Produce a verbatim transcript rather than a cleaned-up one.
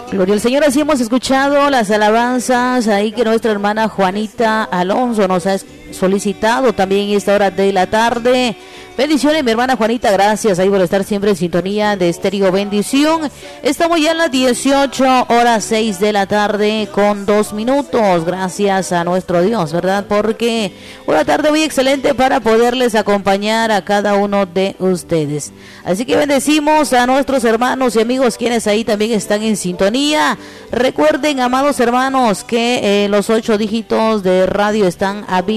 Gloria al Señor. Así hemos escuchado las alabanzas ahí que nuestra hermana Juanita Alonso nos ha solicitado también en esta hora de la tarde. Bendiciones, mi hermana Juanita, gracias ahí por estar siempre en sintonía de Estéreo Bendición. Estamos ya en las dieciocho horas seis de la tarde con dos minutos. Gracias a nuestro Dios, ¿verdad? Porque una tarde muy excelente para poderles acompañar a cada uno de ustedes. Así que bendecimos a nuestros hermanos y amigos quienes ahí también están en sintonía. Recuerden, amados hermanos, que eh, los ocho dígitos de radio están habilitados